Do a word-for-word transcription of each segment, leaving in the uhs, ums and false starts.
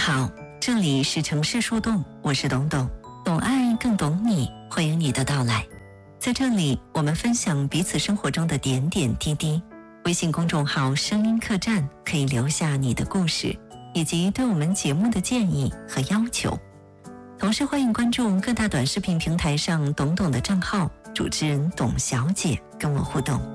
好，这里是城市树洞，我是董董，懂爱更懂你，欢迎你的到来。在这里，我们分享彼此生活中的点点滴滴。微信公众号声音客栈可以留下你的故事，以及对我们节目的建议和要求。同时欢迎关注各大短视频平台上董董的账号，主持人董小姐跟我互动。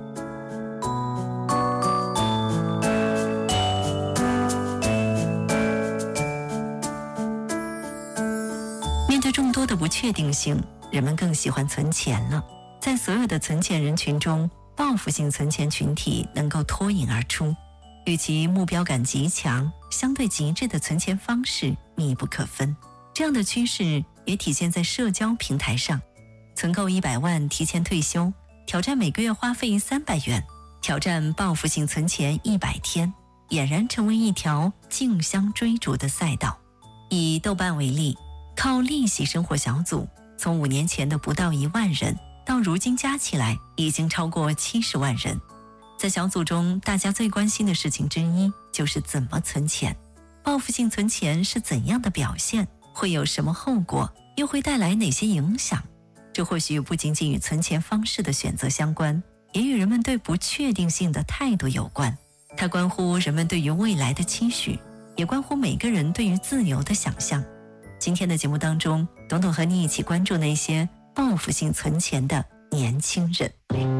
面对众多的不确定性，人们更喜欢存钱了。在所有的存钱人群中，报复性存钱群体能够脱颖而出，与其目标感极强、相对极致的存钱方式密不可分。这样的趋势也体现在社交平台上，存够一百万提前退休，挑战每个月花费三百元，挑战报复性存钱一百天，俨然成为一条竞相追逐的赛道。以豆瓣为例，靠利息生活小组从五年前的不到一万人，到如今加起来已经超过七十万人。在小组中，大家最关心的事情之一就是怎么存钱，报复性存钱是怎样的表现，会有什么后果，又会带来哪些影响？这或许不仅仅与存钱方式的选择相关，也与人们对不确定性的态度有关。它关乎人们对于未来的期许，也关乎每个人对于自由的想象。今天的节目当中，董董和你一起关注那些报复性存钱的年轻人。